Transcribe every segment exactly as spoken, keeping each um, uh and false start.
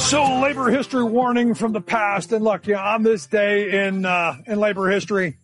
So, labor history warning from the past. And look, you know, on this day in uh, in labor history,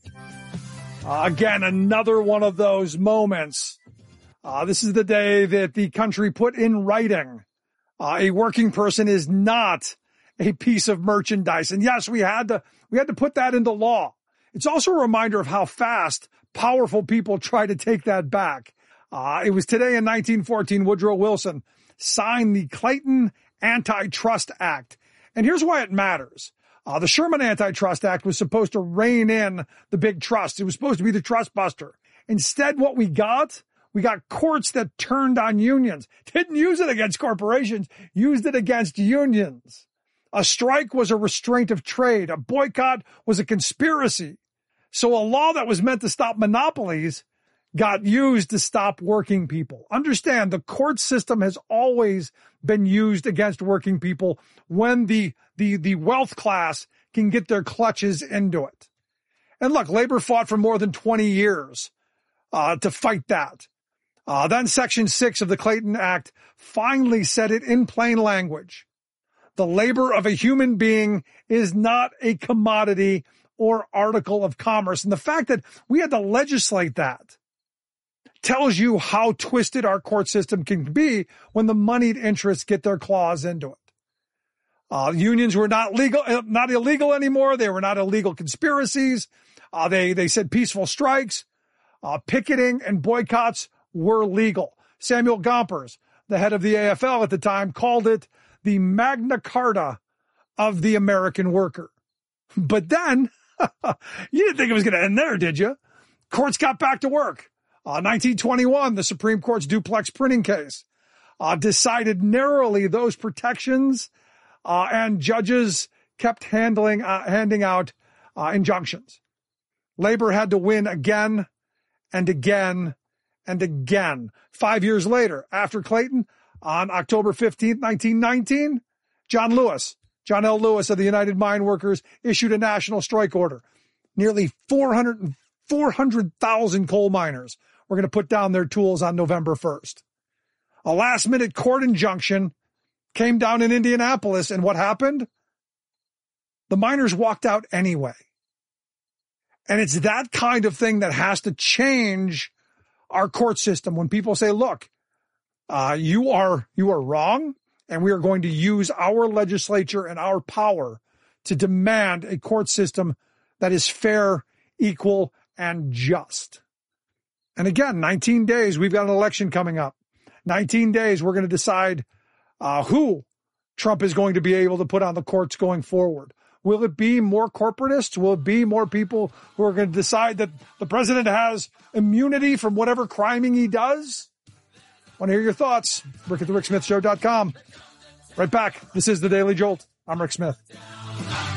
uh, again, another one of those moments. Uh, this is the day that the country put in writing uh, a working person is not a piece of merchandise. And yes, we had to we had to put that into law. It's also a reminder of how fast powerful people try to take that back. Uh, it was today in nineteen fourteen, Woodrow Wilson signed the Clayton Antitrust Act. And here's why it matters. Uh, the Sherman Antitrust Act was supposed to rein in the big trust. It was supposed to be the trust buster. Instead, what we got, we got courts that turned on unions. Didn't use it against corporations, used it against unions. A strike was a restraint of trade. A boycott was a conspiracy. So a law that was meant to stop monopolies got used to stop working people. Understand, the court system has always been used against working people when the, the, the wealth class can get their clutches into it. And look, labor fought for more than twenty years uh, to fight that. Uh, then Section six of the Clayton Act finally said it in plain language. The labor of a human being is not a commodity or article of commerce. And the fact that we had to legislate that tells you how twisted our court system can be when the moneyed interests get their claws into it. Uh, unions were not legal, not illegal anymore. They were not illegal conspiracies. Uh, they, they said peaceful strikes, uh, picketing and boycotts were legal. Samuel Gompers, the head of the A F L at the time, called it the Magna Carta of the American worker. But then, you didn't think it was going to end there, did you? Courts got back to work. Uh, nineteen twenty-one, the Supreme Court's duplex printing case uh, decided narrowly those protections, uh, and judges kept handling uh, handing out uh, injunctions. Labor had to win again and again and again. Five years later, after Clayton, on October fifteenth, nineteen nineteen, John Lewis, John L. Lewis of the United Mine Workers issued a national strike order. Nearly four hundred thousand coal miners were going to put down their tools on November first. A last-minute court injunction came down in Indianapolis, and what happened? The miners walked out anyway. And it's that kind of thing that has to change our court system. When people say, look, uh, you are, you are wrong, and we are going to use our legislature and our power to demand a court system that is fair, equal, and just. And again, nineteen days, we've got an election coming up. nineteen days, we're going to decide uh, who Trump is going to be able to put on the courts going forward. Will it be more corporatists? Will it be more people who are going to decide that the president has immunity from whatever criming he does? I want to hear your thoughts. Rick at the Rick Smith Show dot com. Right back. This is the Daily Jolt. I'm Rick Smith.